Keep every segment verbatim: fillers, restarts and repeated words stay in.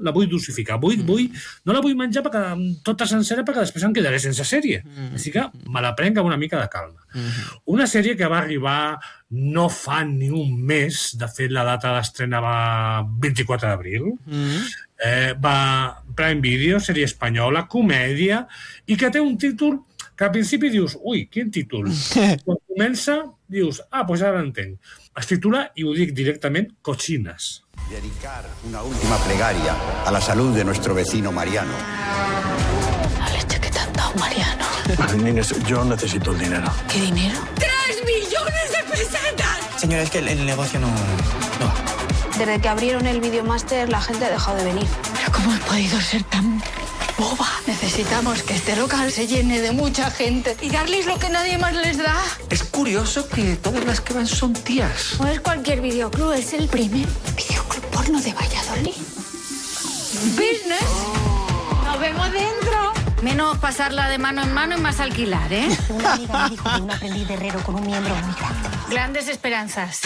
la vull dosificar. Vull, mm. vull, no la vull menjar perquè, tota sencera perquè després em quedaré sense sèrie. Mm. Així que me la prenc amb una mica de calma. Mm. Una sèrie que va arribar no fa ni un mes, de fet la data d'estrena va vint-i-quatre d'abril, mm. eh, va Prime Video, sèrie espanyola, comèdia, i que té un títol que al principi dius, ui, quin títol? Quan comença, dius, ah, doncs ara entenc. Es titula, i ho dic directament, Cochinas. Dedicar una última plegaria a la salud de nuestro vecino Mariano. La leche que te han dado, Mariano. Inés, yo necesito el dinero. ¿Qué dinero? ¡Tres millones de pesetas! Señora, es que el, el negocio no... no. Desde que abrieron el Videomaster, la gente ha dejado de venir. ¿Pero cómo he podido ser tan boba? Necesitamos que este local se llene de mucha gente y darles lo que nadie más les da. Es curioso que todas las que van son tías. No es cualquier videoclub, es el primer videoclub porno de Valladolid. Business. ¡Nos vemos dentro! Menos pasarla de mano en mano y más alquilar, ¿eh? Una amiga me dijo de un aprendiz de herrero con un miembro muy grande. Grandes esperanzas.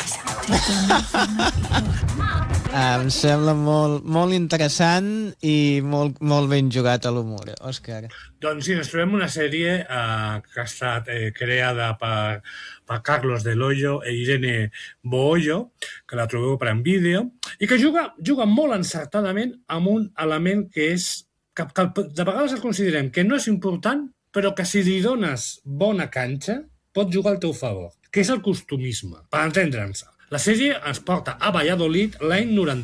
Em sembla molt, molt interessant i molt, molt ben jugat a l'humor, Òscar. Doncs sí, ens trobem una sèrie eh, que ha estat eh, creada per, per Carlos Del Hoyo i Irene Boollo, que la trobeu per en vídeo, i que juga, juga molt encertadament amb un element que és que, que de vegades el considerem que no és important, però que si li dones bona canxa pot jugar al teu favor, que és el costumisme. Per entendre'ns, la sèrie ens porta a Valladolid l'any noranta.